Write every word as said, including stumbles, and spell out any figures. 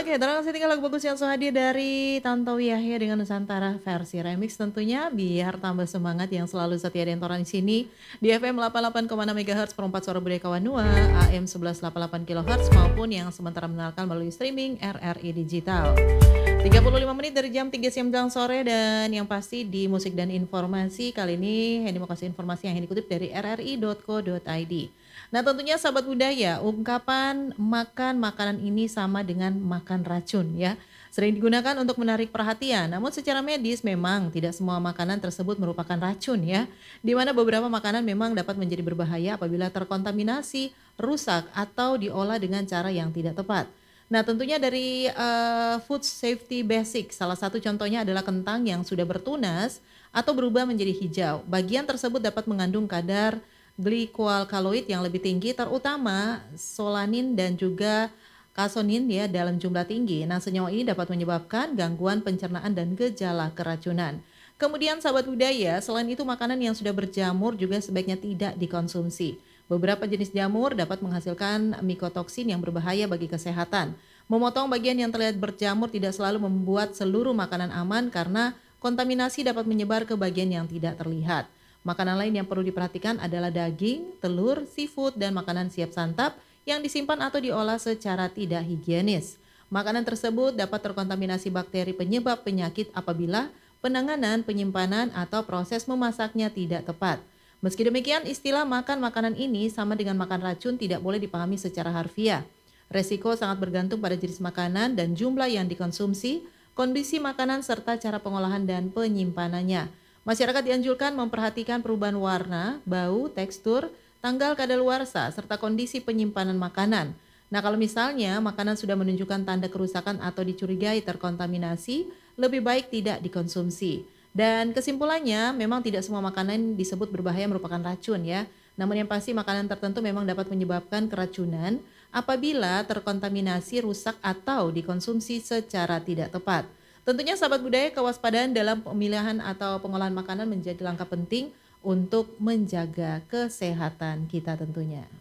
Oke, terima kasih tinggal lagu bagus yang so hadir dari Tantowi Yahya dengan Nusantara versi remix tentunya biar tambah semangat yang selalu setia dan toran di sini di F M delapan puluh delapan koma enam megahertz perempat suara budaya Kawanua, A M seribu seratus delapan puluh delapan kilohertz maupun yang sementara mendengarkan melalui streaming R R I Digital. tiga puluh lima menit dari jam tiga siang menjelang sore dan yang pasti di musik dan informasi kali ini Hendy mau kasih informasi yang Hendy kutip dari r r i dot co dot i d. Nah tentunya sahabat budaya, ungkapan makan makanan ini sama dengan makan racun ya. Sering digunakan untuk menarik perhatian, namun secara medis memang tidak semua makanan tersebut merupakan racun ya. Di mana beberapa makanan memang dapat menjadi berbahaya apabila terkontaminasi, rusak atau diolah dengan cara yang tidak tepat. Nah tentunya dari uh, food safety basic, salah satu contohnya adalah kentang yang sudah bertunas atau berubah menjadi hijau. Bagian tersebut dapat mengandung kadar glycoalkaloid yang lebih tinggi terutama solanin dan juga kasonin ya dalam jumlah tinggi. Nah senyawa ini dapat menyebabkan gangguan pencernaan dan gejala keracunan. Kemudian sahabat budaya, selain itu makanan yang sudah berjamur juga sebaiknya tidak dikonsumsi. Beberapa jenis jamur dapat menghasilkan mikotoksin yang berbahaya bagi kesehatan. Memotong bagian yang terlihat berjamur tidak selalu membuat seluruh makanan aman karena kontaminasi dapat menyebar ke bagian yang tidak terlihat. Makanan lain yang perlu diperhatikan adalah daging, telur, seafood, dan makanan siap santap yang disimpan atau diolah secara tidak higienis. Makanan tersebut dapat terkontaminasi bakteri penyebab penyakit apabila penanganan, penyimpanan, atau proses memasaknya tidak tepat. Meski demikian, istilah makan makanan ini sama dengan makan racun tidak boleh dipahami secara harfiah. Resiko sangat bergantung pada jenis makanan dan jumlah yang dikonsumsi, kondisi makanan, serta cara pengolahan dan penyimpanannya. Masyarakat dianjurkan memperhatikan perubahan warna, bau, tekstur, tanggal kadaluarsa, serta kondisi penyimpanan makanan. Nah kalau misalnya makanan sudah menunjukkan tanda kerusakan atau dicurigai terkontaminasi, lebih baik tidak dikonsumsi. Dan kesimpulannya memang tidak semua makanan disebut berbahaya merupakan racun ya. Namun yang pasti makanan tertentu memang dapat menyebabkan keracunan apabila terkontaminasi, rusak atau dikonsumsi secara tidak tepat. Tentunya sahabat budaya, kewaspadaan dalam pemilihan atau pengolahan makanan menjadi langkah penting untuk menjaga kesehatan kita tentunya.